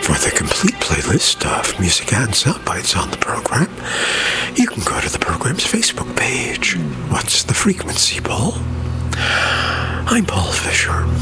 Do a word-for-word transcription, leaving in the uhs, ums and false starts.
For the complete playlist of music and sound bites on the program, you can go to the program's Facebook page. What's the Frequency, Paul? I'm Paul Fisher,